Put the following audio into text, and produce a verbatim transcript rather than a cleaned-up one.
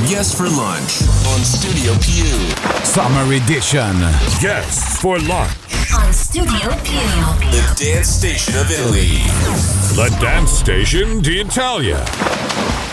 Yes for Lunch on Studio Più. Summer Edition. Yes for Lunch on Studio Più. The dance station of Italy. The dance station d'Italia.